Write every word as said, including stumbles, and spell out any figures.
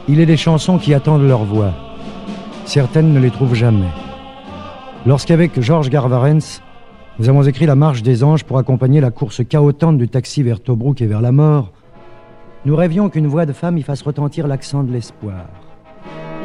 Il est des chansons qui attendent leur voix. Certaines ne les trouvent jamais. Lorsqu'avec Georges Garvarens, nous avons écrit La Marche des Anges pour accompagner la course chaotante du taxi vers Tobrouk et vers la mort, nous rêvions qu'une voix de femme y fasse retentir l'accent de l'espoir.